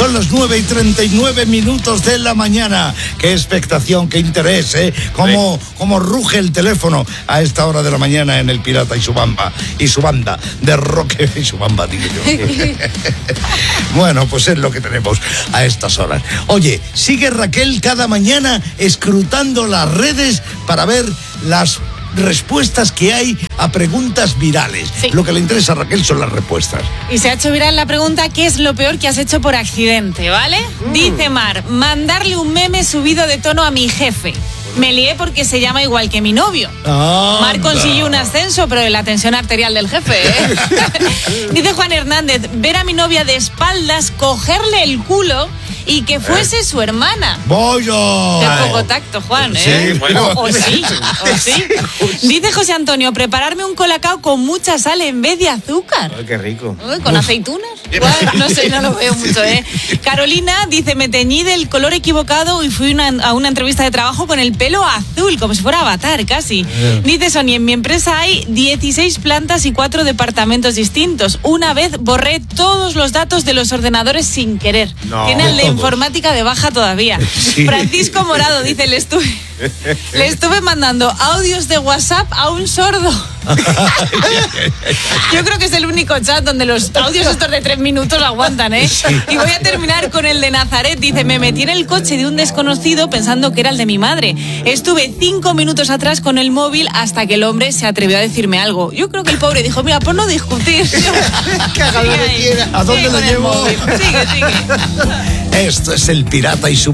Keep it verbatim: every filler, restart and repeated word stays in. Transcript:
Son las nueve y treinta y nueve minutos de la mañana. Qué expectación, qué interés, ¿eh? Cómo, sí. cómo ruge el teléfono a esta hora de la mañana en El Pirata y su bamba, y su banda de rock y su bamba, digo yo. Bueno, pues es lo que tenemos a estas horas. Oye, sigue Raquel cada mañana escrutando las redes para ver las respuestas que hay a preguntas virales. Sí. Lo que le interesa a Raquel son las respuestas. Y se ha hecho viral la pregunta: ¿qué es lo peor que has hecho por accidente? ¿Vale? Mm. Dice Mar: mandarle un meme subido de tono a mi jefe. Me lié porque se llama igual que mi novio. Ah, Mar consiguió un ascenso, pero de la tensión arterial del jefe, ¿eh? Dice Juan Hernández: ver a mi novia de espaldas, cogerle el culo y que fuese eh. su hermana. ¡Voy yo! Qué poco tacto, Juan, ¿eh? Sí, bueno. O, o sí, o sí. Dice José Antonio: prepararme un colacao con mucha sal en vez de azúcar. Ay, qué rico. Uy, ¿con Uf. aceitunas? Bueno, no sé, no lo veo mucho, ¿eh? Carolina dice: me teñí del color equivocado y fui una, a una entrevista de trabajo con el pelo azul, como si fuera Avatar, casi. Yeah. Dice Sonia: en mi empresa hay dieciséis plantas y cuatro departamentos distintos. Una vez borré todos los datos de los ordenadores sin querer. No, Tiene el de todos. Informática de baja todavía. Sí. Francisco Morado dice: le estuve, le estuve mandando audios de WhatsApp a un sordo. Yo creo que es el único chat donde los audios estos de tres minutos aguantan, ¿eh? Sí. Y voy a terminar con el de Nazaret. Dice: me metí en el coche de un desconocido pensando que era el de mi madre. Estuve cinco minutos atrás con el móvil hasta que el hombre se atrevió a decirme algo. Yo creo que el pobre dijo: mira, por no discutir. Que haga lo que quiera. ¿A dónde lo llevo? Sigue, sigue. Esto es El Pirata y su